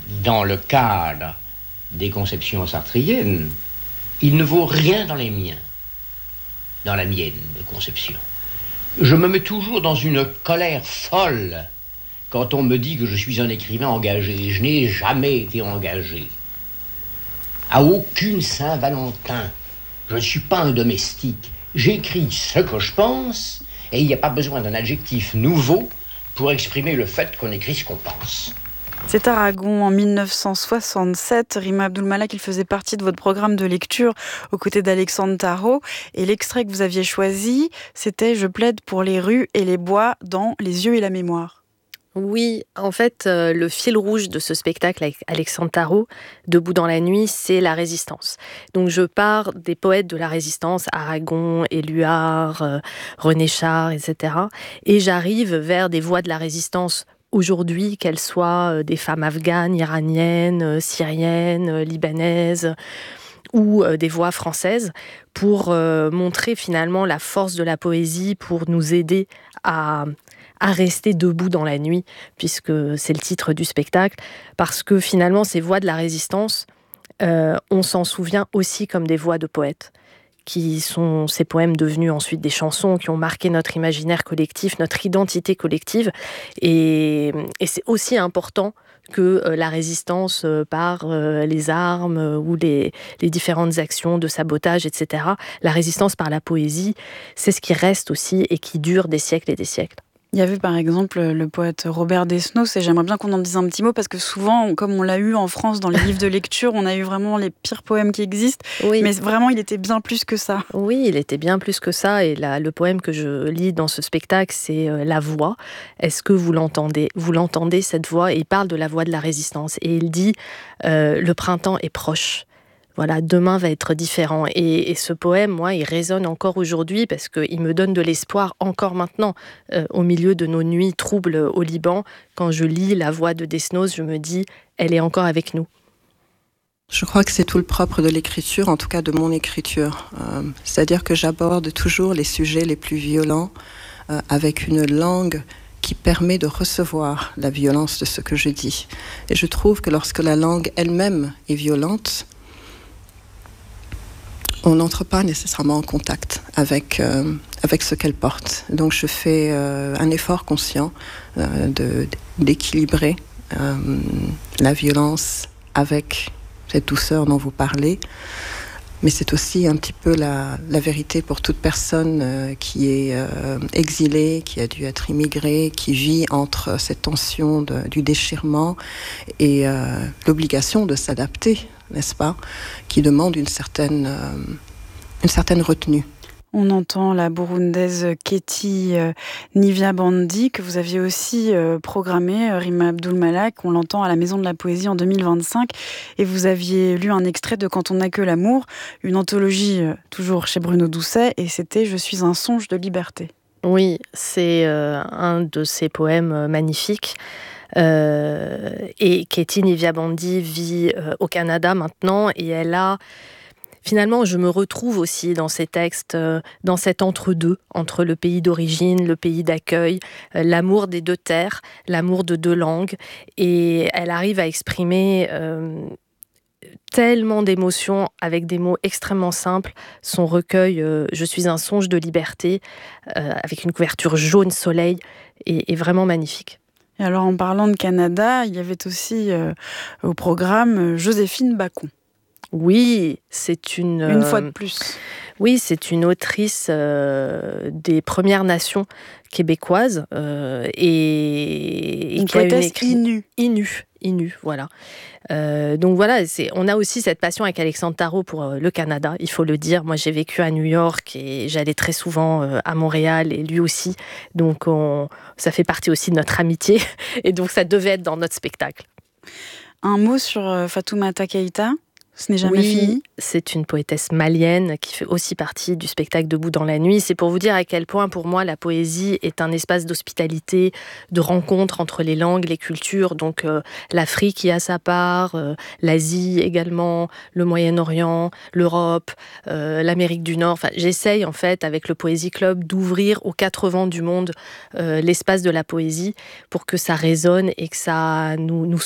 dans le cadre des conceptions sartriennes, il ne vaut rien dans les miens, dans la mienne de conception. Je me mets toujours dans une colère folle quand on me dit que je suis un écrivain engagé. Je n'ai jamais été engagé. À aucune Saint-Valentin. Je ne suis pas un domestique. J'écris ce que je pense et il n'y a pas besoin d'un adjectif nouveau pour exprimer le fait qu'on écrit ce qu'on pense. C'est Aragon en 1967. Rima Abdul-Malak, il faisait partie de votre programme de lecture aux côtés d'Alexandre Tarot. Et l'extrait que vous aviez choisi, c'était « Je plaide pour les rues et les bois dans Les yeux et la mémoire ». Oui, en fait, le fil rouge de ce spectacle avec Alexandre Tarot, Debout dans la nuit, c'est la résistance. Donc je pars des poètes de la résistance, Aragon, Éluard, René Char, etc. Et j'arrive vers des voix de la résistance aujourd'hui, qu'elles soient des femmes afghanes, iraniennes, syriennes, libanaises, ou des voix françaises, pour montrer finalement la force de la poésie, pour nous aider à rester debout dans la nuit, puisque c'est le titre du spectacle, parce que finalement, ces voix de la résistance, on s'en souvient aussi comme des voix de poètes, qui sont ces poèmes devenus ensuite des chansons, qui ont marqué notre imaginaire collectif, notre identité collective, et c'est aussi important que la résistance par les armes ou les différentes actions de sabotage, etc. La résistance par la poésie, c'est ce qui reste aussi et qui dure des siècles et des siècles. Il y avait par exemple le poète Robert Desnos, et j'aimerais bien qu'on en dise un petit mot, parce que souvent, comme on l'a eu en France dans les livres de lecture, on a eu vraiment les pires poèmes qui existent, oui. Mais vraiment il était bien plus que ça. Oui, il était bien plus que ça, et le poème que je lis dans ce spectacle, c'est La Voix. Est-ce que vous l'entendez ? Vous l'entendez, cette voix ? Et il parle de la voix de la résistance, et il dit le printemps est proche. Voilà, demain va être différent. Et ce poème, moi, il résonne encore aujourd'hui parce qu'il me donne de l'espoir encore maintenant. Au milieu de nos nuits troubles au Liban, quand je lis la voix de Desnos, je me dis, elle est encore avec nous. Je crois que c'est tout le propre de l'écriture, en tout cas de mon écriture. C'est-à-dire que j'aborde toujours les sujets les plus violents avec une langue qui permet de recevoir la violence de ce que je dis. Et je trouve que lorsque la langue elle-même est violente, on n'entre pas nécessairement en contact avec ce qu'elle porte. Donc je fais un effort conscient d'équilibrer la violence avec cette douceur dont vous parlez. Mais c'est aussi un petit peu la vérité pour toute personne qui est exilée, qui a dû être immigrée, qui vit entre cette tension du déchirement et l'obligation de s'adapter, n'est-ce pas, qui demande une certaine retenue. On entend la burundaise Keti Nivyabandi, que vous aviez aussi programmée, Rima Abdul-Malak. On l'entend à la Maison de la Poésie en 2025. Et vous aviez lu un extrait de Quand on n'a que l'amour, une anthologie toujours chez Bruno Doucet, et c'était « Je suis un songe de liberté ». Oui, c'est un de ces poèmes magnifiques. Et Keti Nivyabandi vit au Canada maintenant, et elle a... Finalement, je me retrouve aussi dans ces textes, dans cet entre-deux, entre le pays d'origine, le pays d'accueil, l'amour des deux terres, l'amour de deux langues. Et elle arrive à exprimer tellement d'émotions avec des mots extrêmement simples. Son recueil « Je suis un songe de liberté », avec une couverture jaune soleil, est vraiment magnifique. Et alors, en parlant de Canada, il y avait aussi au programme Joséphine Bacon. Oui, c'est une fois de plus. Oui, c'est une autrice des Premières Nations québécoises et une qui a poétesse Innu, voilà. Donc voilà, on a aussi cette passion avec Alexandre Tarot pour le Canada, il faut le dire. Moi, j'ai vécu à New York et j'allais très souvent à Montréal, et lui aussi. Donc ça fait partie aussi de notre amitié, et donc ça devait être dans notre spectacle. Un mot sur Fatoumata Keïta ? Ce n'est jamais fini. C'est une poétesse malienne qui fait aussi partie du spectacle Debout dans la nuit. C'est pour vous dire à quel point, pour moi, la poésie est un espace d'hospitalité, de rencontre entre les langues, les cultures. Donc l'Afrique y a sa part, l'Asie également, le Moyen-Orient, l'Europe, l'Amérique du Nord. Enfin, j'essaye, en fait, avec le Poésie Club, d'ouvrir aux quatre vents du monde l'espace de la poésie pour que ça résonne et que ça nous